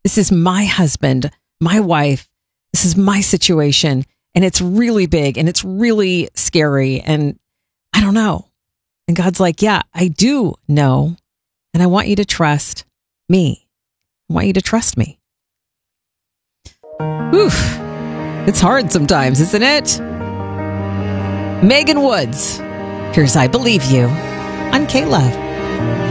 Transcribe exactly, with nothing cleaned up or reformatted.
This is my husband, my wife. This is my situation. And it's really big and it's really scary. And I don't know. And God's like, yeah, I do know. And I want you to trust me. I want you to trust me. Oof. It's hard sometimes, isn't it? Megan Woods. Here's I Believe You on K-Love.